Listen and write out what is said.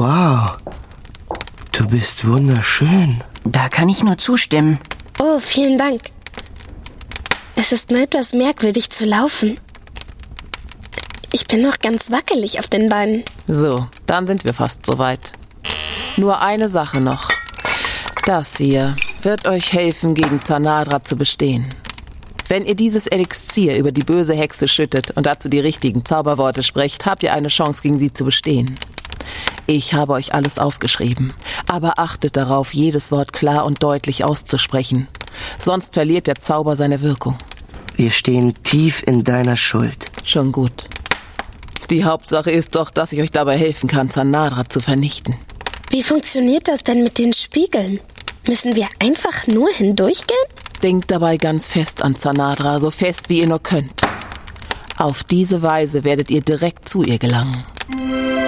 Wow, du bist wunderschön. Da kann ich nur zustimmen. Oh, vielen Dank. Es ist nur etwas merkwürdig zu laufen. Ich bin noch ganz wackelig auf den Beinen. So, dann sind wir fast soweit. Nur eine Sache noch. Das hier wird euch helfen, gegen Zanadra zu bestehen. Wenn ihr dieses Elixier über die böse Hexe schüttet und dazu die richtigen Zauberworte sprecht, habt ihr eine Chance, gegen sie zu bestehen. Ich habe euch alles aufgeschrieben, aber achtet darauf, jedes Wort klar und deutlich auszusprechen. Sonst verliert der Zauber seine Wirkung. Wir stehen tief in deiner Schuld. Schon gut. Die Hauptsache ist doch, dass ich euch dabei helfen kann, Zanadra zu vernichten. Wie funktioniert das denn mit den Spiegeln? Müssen wir einfach nur hindurchgehen? Denkt dabei ganz fest an Zanadra, so fest wie ihr nur könnt. Auf diese Weise werdet ihr direkt zu ihr gelangen.